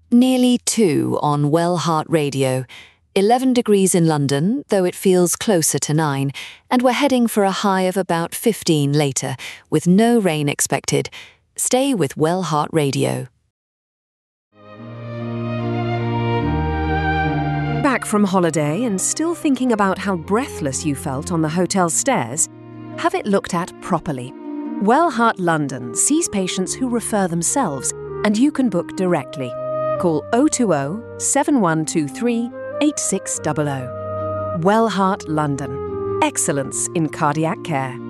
Nearly 2 on Well Heart Radio. 11 degrees in London, though it feels closer to 9, and we're heading for a high of about 15 later, with no rain expected. Stay with Well Heart Radio. Back from holiday and still thinking about how breathless you felt on the hotel stairs? Have it looked at properly. Well Heart London sees patients who refer themselves, and you can book directly. Call 020 7123 8600. Well Heart London. Excellence in cardiac care.